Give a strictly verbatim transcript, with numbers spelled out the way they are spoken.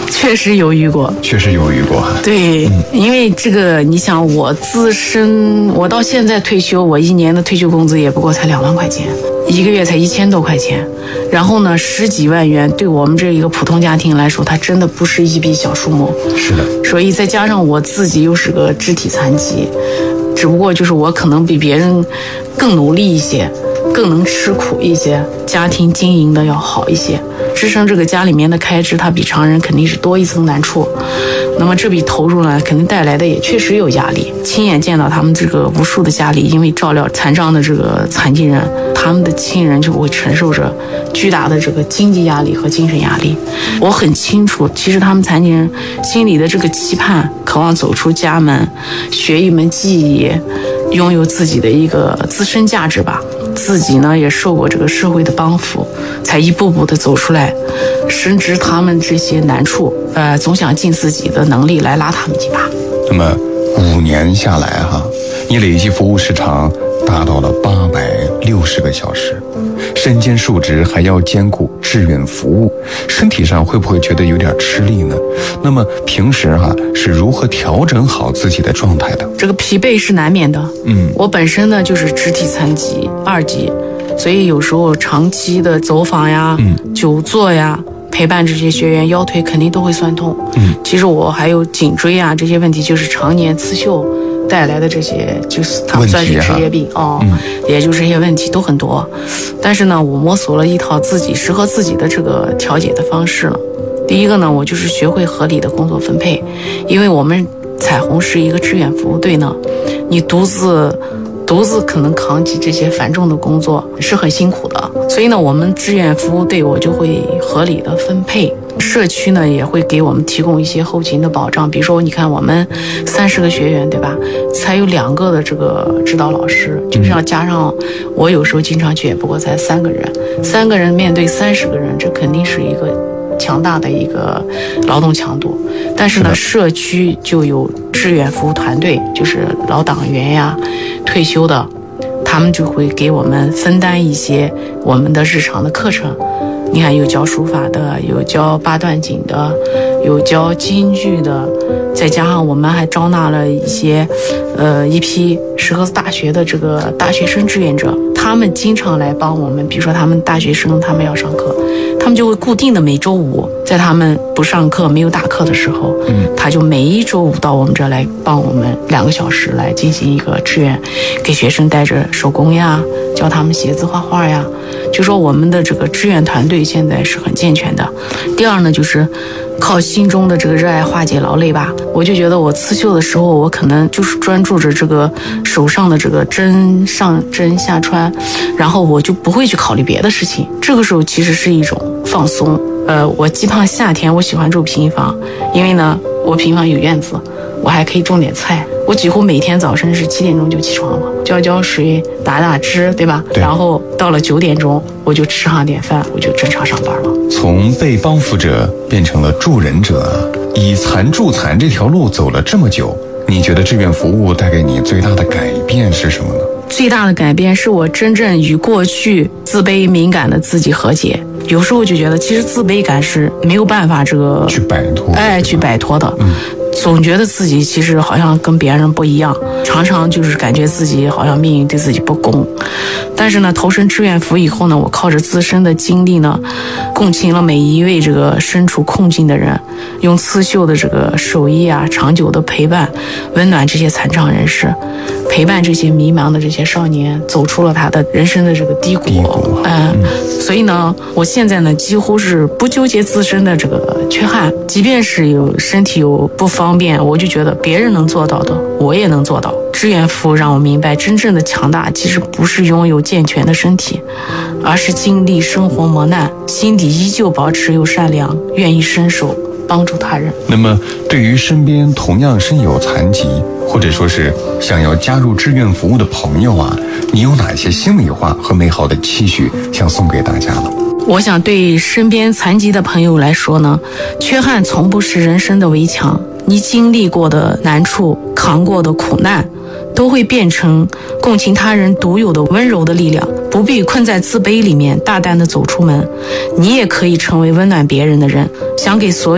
确实犹豫过， 确实犹豫过。 对，嗯、因为这个，你想我自身，我到现在退休，我一年的退休工资也不过才两万块钱，一个月才一千多块钱，然后呢，十几万元对我们这一个普通家庭来说，它真的不是一笔小数目。 是的， 所以再加上我自己又是个肢体残疾，只不过就是我可能比别人更努力一些，更能吃苦一些，家庭经营的要好一些，支撑这个家里面的开支，它比常人肯定是多一层难处。那么这笔投入呢，肯定带来的也确实有压力。亲眼见到他们这个无数的家里，因为照料残障的这个残疾人，他们的亲人就会承受着巨大的这个经济压力和精神压力。我很清楚，其实他们残疾人心里的这个期盼，渴望走出家门，学一门技艺，拥有自己的一个自身价值吧。自己呢也受过这个社会的帮扶，才一步步的走出来，深知他们这些难处，呃，总想尽自己的能力来拉他们几把。 那么五年下来哈，你累计服务时长达到了八百六十个小时，身兼数职还要兼顾志愿服务，身体上会不会觉得有点吃力呢？那么平时哈是如何调整好自己的状态的？ 这个疲惫是难免的， 嗯， 我本身呢就是肢体残疾二级，所以有时候长期的走访呀、嗯、久坐呀，陪伴这些学员，腰腿肯定都会酸痛。嗯，其实我还有颈椎啊这些问题，就是常年刺绣带来的这些，就是它算是职业病哦、嗯，也就这些问题都很多。但是呢，我摸索了一套自己适合自己的这个调节的方式了。第一个呢，我就是学会合理的工作分配，因为我们彩虹是一个志愿服务队呢，你独自独自可能扛起这些繁重的工作是很辛苦的，所以呢，我们志愿服务队我就会合理的分配。社区呢也会给我们提供一些后勤的保障，比如说你看我们三十个学员对吧，才有两个的这个指导老师，就是要加上我有时候经常去也不过才三个人，三个人面对三十个人，这肯定是一个强大的一个劳动强度。但是呢，社区就有志愿服务团队，就是老党员呀、退休的，他们就会给我们分担一些我们的日常的课程。你看，有教书法的，有教八段锦的，有教京剧的，再加上我们还招纳了一些，呃，一批石河子大学的这个大学生志愿者，他们经常来帮我们。比如说，他们大学生他们要上课，他们就会固定的每周五，在他们不上课、没有大课的时候，嗯，他就每一周五到我们这来帮我们两个小时来进行一个志愿，给学生带着手工呀，教他们写字画画呀。就说我们的这个志愿团队现在是很健全的。第二呢，就是靠心中的这个热爱化解劳累吧。我就觉得我刺绣的时候，我可能就是专注着这个手上的这个针上针下穿，然后我就不会去考虑别的事情。这个时候其实是一种放松。呃，我既怕夏天，我喜欢住平房，因为呢，我平房有院子，我还可以种点菜。我几乎每天早晨是七点钟就起床了，浇浇水，打打汁，对吧？对。然后到了九点钟，我就吃上点饭，我就正常上班了。 从被帮扶者变成了助人者，以残助残这条路走了这么久，你觉得志愿服务带给你最大的改变是什么呢？ 最大的改变是我真正与过去自卑敏感的自己和解。有时候就觉得，其实自卑感是没有办法这个去摆脱， 哎，去摆脱的。嗯。总觉得自己其实好像跟别人不一样，常常就是感觉自己好像命运对自己不公。但是呢，投身志愿服以后呢，我靠着自身的经历呢，共情了每一位这个身处困境的人，用刺绣的这个手艺啊，长久的陪伴，温暖这些残障人士，陪伴这些迷茫的这些少年，走出了他的人生的这个低谷。低谷嗯，嗯所以呢，我现在呢，几乎是不纠结自身的这个缺憾，即便是有身体有不方便，我就觉得别人能做到的，我也能做到。志愿服务让我明白，真正的强大其实不是拥有健全的身体，而是经历生活磨难，心底依旧保持又善良，愿意伸手帮助他人。 那么，对于身边同样身有残疾，或者说是想要加入志愿服务的朋友啊，你有哪些心里话和美好的期许想送给大家呢？ 我想对身边残疾的朋友来说呢，缺憾从不是人生的围墙，你经历过的难处，扛过的苦难，都会变成共情他人独有的温柔的力量。不必困在自卑里面，大胆地走出门，你也可以成为温暖别人的人。想给所有